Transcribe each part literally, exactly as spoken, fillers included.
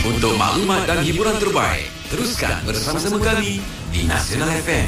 Untuk maklumat dan hiburan terbaik, teruskan bersama-sama kami di Nasional F M.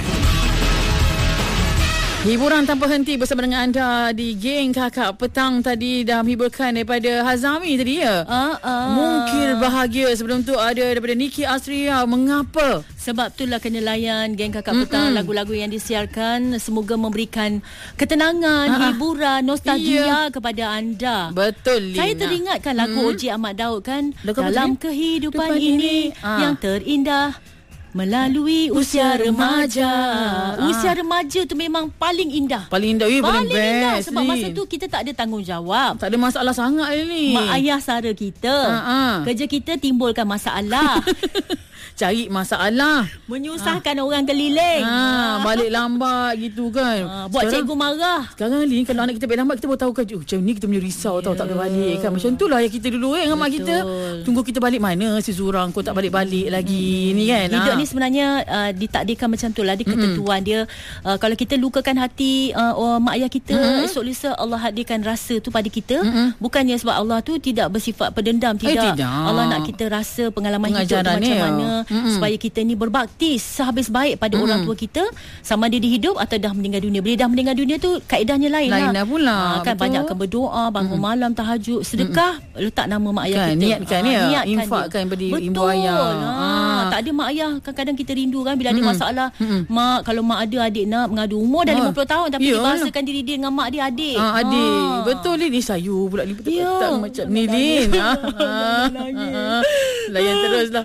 Hiburan tanpa henti bersama dengan anda di Geng Kakak Petang tadi dah menghiburkan daripada Hazami tadi ya. Uh, uh. Mungkir Bahagia. Sebelum tu ada daripada Niki Astria. Mengapa? Sebab itulah kena layan Geng Kakak Petang. Mm-mm. Lagu-lagu yang disiarkan semoga memberikan ketenangan, uh-huh. hiburan, nostalgia yeah. kepada anda. Betul, Lina. Saya teringatkan lagu mm. Oji Ahmad Daud kan. Lagu dalam apa kehidupan ini, ini uh. yang terindah melalui usia remaja. Ah. Usia remaja tu memang paling indah. Paling indah. Eh, paling best, indah sebab ni. masa tu kita tak ada tanggungjawab. Tak ada masalah sangat ni. Mak ayah sara kita. Ah-ah. Kerja kita timbulkan masalah. Cari masalah. Menyusahkan ha. orang keliling. Ha, balik lambat gitu kan. Ha, buat sekarang, cikgu marah. Sekarang ni kalau anak kita balik lambat, kita baru tahu kan, oh, macam ni kita punya risau yeah. tahu tak boleh balik kan. Macam tu lah yang kita dulu eh, dengan mak kita. Tunggu kita balik mana si Zurang, kau tak balik-balik lagi hmm. ni kan. Hidup ha. ni sebenarnya uh, ditakdirkan macam tu lah. Dia ketentuan mm-hmm. dia. Uh, kalau kita lukakan hati uh, oh, mak ayah kita, mm-hmm. esok lusa Allah hadirkan rasa tu pada kita. Mm-hmm. Bukannya sebab Allah tu tidak bersifat pendendam. Tidak. Eh, tidak. Allah nak kita rasa pengalaman hidup tu macam ya. mana. Mm-hmm. Supaya kita ni berbakti sehabis baik pada mm-hmm. orang tua kita. Sama dia di hidup atau dah meninggal dunia. Bila dah meninggal dunia tu kaedahnya lain, lain lah. Lain pula. Uh, kan banyakkan berdoa, bangun mm-hmm. malam, tahajud, sedekah, mm-hmm. letak nama mak ayah kan, kita. Niatkan uh, ya. Niatkan infakkan pada ibu Betul. ayah. Ha. Ha. Tak ada mak ayah. Kadang-kadang kita rindu kan bila mm-hmm. ada masalah. Mm-hmm. Mak, kalau mak ada adik nak mengadu. Umur dah lima puluh tahun tapi dia bahasakan diri dia dengan mak dia adik. Ha, adik. Ha. Betul Lin. Ni sayu pula ni. Ya. Macam ni Lin. Layan terus lah.